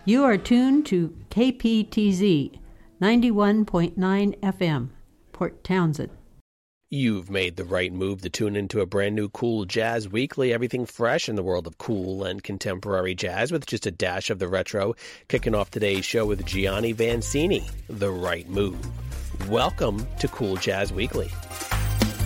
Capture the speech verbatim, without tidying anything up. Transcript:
You are tuned to K P T Z ninety-one point nine F M, Port Townsend. You've made the right move to tune into a brand new Cool Jazz Weekly, everything fresh in the world of cool and contemporary jazz with just a dash of the retro. Kicking off today's show with Gianni Vancini, The Right Move. Welcome to Cool Jazz Weekly.